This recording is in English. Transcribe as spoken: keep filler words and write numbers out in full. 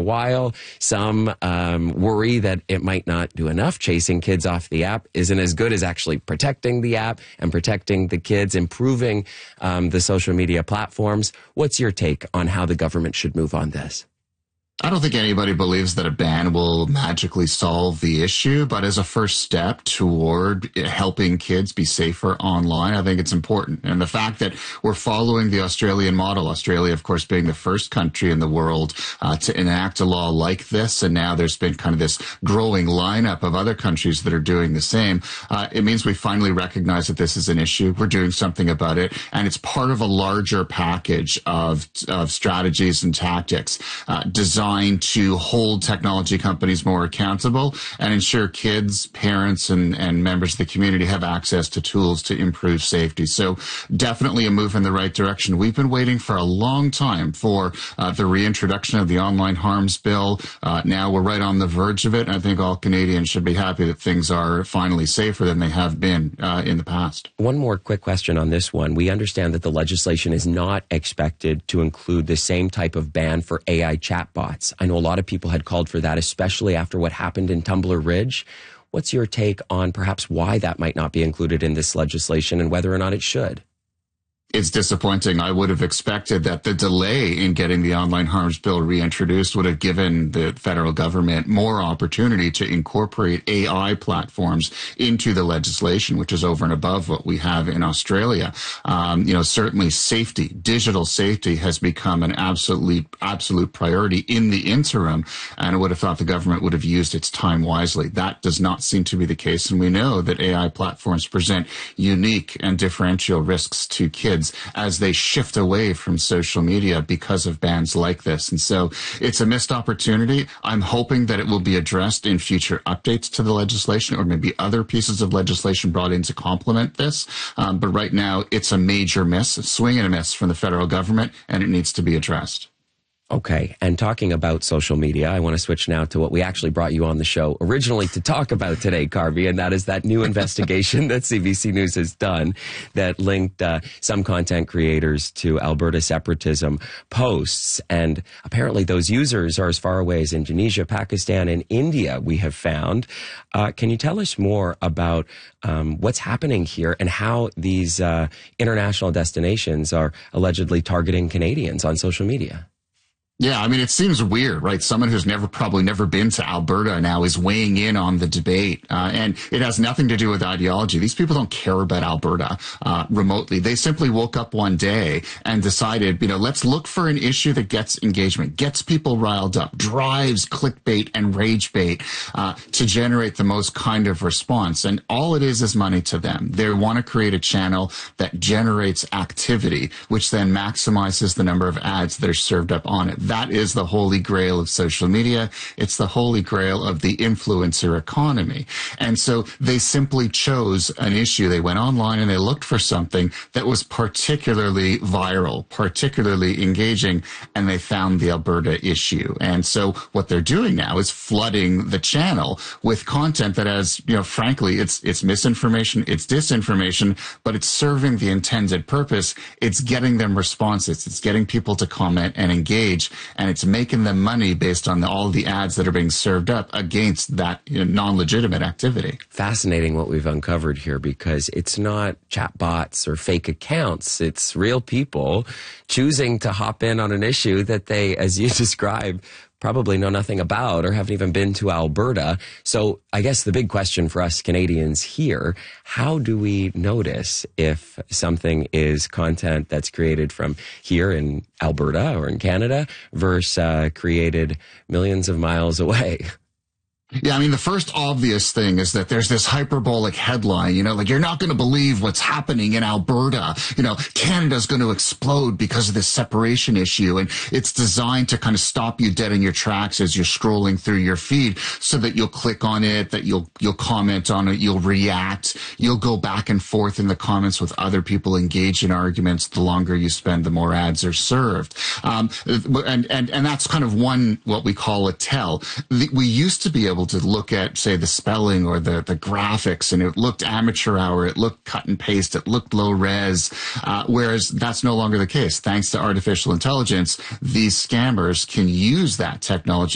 while. Some um, worry that it might not do enough. Chasing kids off the app isn't as good as actually protecting the app and protecting the kids, improving um, the social media platforms. What's your take on how the government should move on this? I don't think anybody believes that a ban will magically solve the issue, but as a first step toward helping kids be safer online, I think it's important. And the fact that we're following the Australian model, Australia, of course, being the first country in the world uh, to enact a law like this, and now there's been kind of this growing lineup of other countries that are doing the same, uh, it means we finally recognize that this is an issue. We're doing something about it, and it's part of a larger package of, of strategies and tactics uh, designed to hold technology companies more accountable and ensure kids, parents, and, and members of the community have access to tools to improve safety. So definitely a move in the right direction. We've been waiting for a long time for uh, the reintroduction of the online harms bill. Uh, now we're right on the verge of it. I think all Canadians should be happy that things are finally safer than they have been uh, in the past. One more quick question on this one. We understand that the legislation is not expected to include the same type of ban for A I chatbots. I know a lot of people had called for that, especially after what happened in Tumbler Ridge. What's your take on perhaps why that might not be included in this legislation and whether or not it should? It's disappointing. I would have expected that the delay in getting the online harms bill reintroduced would have given the federal government more opportunity to incorporate A I platforms into the legislation, which is over and above what we have in Australia. Um, you know, certainly safety, digital safety has become an absolute, absolute priority in the interim, and I would have thought the government would have used its time wisely. That does not seem to be the case, and we know that A I platforms present unique and differential risks to kids as they shift away from social media because of bans like this. And so it's a missed opportunity. I'm hoping that it will be addressed in future updates to the legislation or maybe other pieces of legislation brought in to complement this. Um, but right now, it's a major miss, a swing and a miss from the federal government, and it needs to be addressed. Okay, and talking about social media, I want to switch now to what we actually brought you on the show originally to talk about today, Carvey, and that is that new investigation that C B C News has done that linked uh, some content creators to Alberta separatism posts. And apparently those users are as far away as Indonesia, Pakistan, and India, we have found. Uh, can you tell us more about um, what's happening here and how these uh, international destinations are allegedly targeting Canadians on social media? Yeah, I mean, it seems weird, right? Someone who's never, probably never been to Alberta now is weighing in on the debate. Uh, and it has nothing to do with ideology. These people don't care about Alberta uh, remotely. They simply woke up one day and decided, you know, let's look for an issue that gets engagement, gets people riled up, drives clickbait and rage bait uh, to generate the most kind of response. And all it is is money to them. They want to create a channel that generates activity, which then maximizes the number of ads that are served up on it. That is the holy grail of social media. It's the holy grail of the influencer economy. And so they simply chose an issue. They went online and they looked for something that was particularly viral, particularly engaging, and they found the Alberta issue. And so what they're doing now is flooding the channel with content that has, you know, frankly, it's, it's misinformation, it's disinformation, but it's serving the intended purpose. It's getting them responses. It's getting people to comment and engage. And it's making them money based on the, all the ads that are being served up against that, you know, non-legitimate activity. Fascinating what we've uncovered here, because it's not chatbots or fake accounts. It's real people choosing to hop in on an issue that they, as you describe, probably know nothing about or haven't even been to Alberta. So I guess the big question for us Canadians here, how do we notice if something is content that's created from here in Alberta or in Canada versus uh, created millions of miles away? Yeah, I mean, the first obvious thing is that there's this hyperbolic headline, you know, like, you're not going to believe what's happening in Alberta. You know, Canada's going to explode because of this separation issue. And it's designed to kind of stop you dead in your tracks as you're scrolling through your feed so that you'll click on it, that you'll, you'll comment on it, you'll react, you'll go back and forth in the comments with other people engaged in arguments. The longer you spend, the more ads are served. Um, and, and, and that's kind of one, what we call a tell. We used to be able to look at, say, the spelling or the, the graphics, and it looked amateur hour, it looked cut and paste, it looked low res, uh, whereas that's no longer the case. Thanks to artificial intelligence, these scammers can use that technology